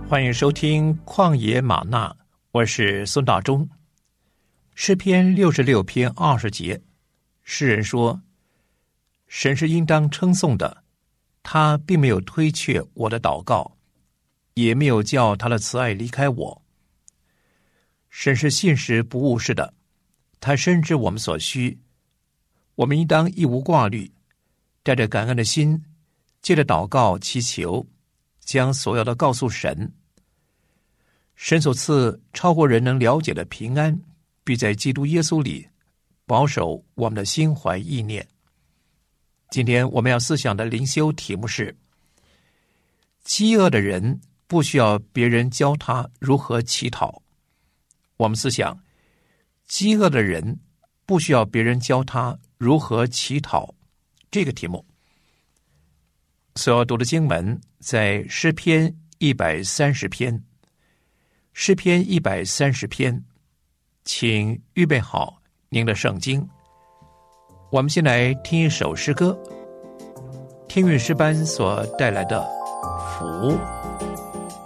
欢迎收听旷野吗哪，我是孙大中。诗篇66篇20节，诗人说：神是应当称颂的，他并没有推却我的祷告，也没有叫他的慈爱离开我。神是信实不误事的，他深知我们所需，我们应当一无挂虑，带着感恩的心，借着祷告祈求，将所有的告诉神。神所赐超过人能了解的平安，必在基督耶稣里保守我们的心怀意念。今天我们要思想的灵修题目是：饥饿的人不需要别人教他如何乞讨。我们思想，饥饿的人不需要别人教他如何乞讨这个题目。所要读的经文在诗篇130篇。诗篇130篇，请预备好您的圣经。我们先来听一首诗歌，听韵诗班所带来的福。